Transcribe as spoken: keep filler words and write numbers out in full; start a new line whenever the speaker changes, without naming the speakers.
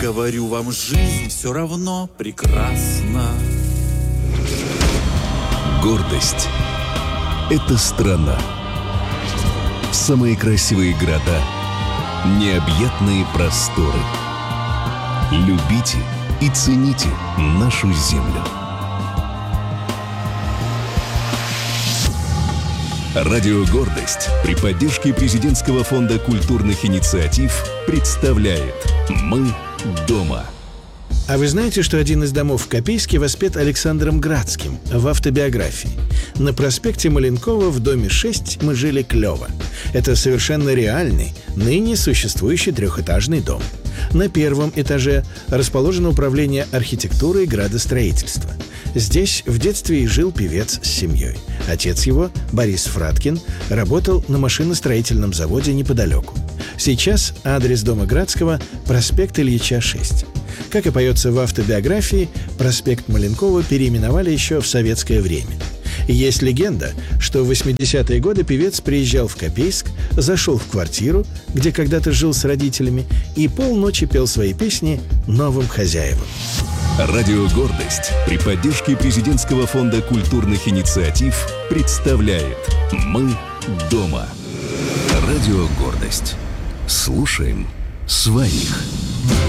Говорю вам, жизнь все равно прекрасна.
Гордость — это страна. Самые красивые города, необъятные просторы. Любите и цените нашу землю. Радио «Гордость» при поддержке Президентского фонда культурных инициатив представляет «Мы дома».
А вы знаете, что один из домов в Копейске воспет Александром Градским в автобиографии? На проспекте Маленкова в доме шесть мы жили клево. Это совершенно реальный, ныне существующий трехэтажный дом. На первом этаже расположено управление архитектуры и градостроительства. Здесь в детстве и жил певец с семьей. Отец его, Борис Фраткин, работал на машиностроительном заводе неподалеку. Сейчас адрес дома Градского – проспект Ильича, шесть. Как и поется в автобиографии, проспект Маленкова переименовали еще в советское время. Есть легенда, что в восьмидесятые годы певец приезжал в Копейск, зашел в квартиру, где когда-то жил с родителями, и полночи пел свои песни новым хозяевам.
Радио «Гордость» при поддержке Президентского фонда культурных инициатив представляет «Мы дома». Радио «Гордость». Слушаем своих.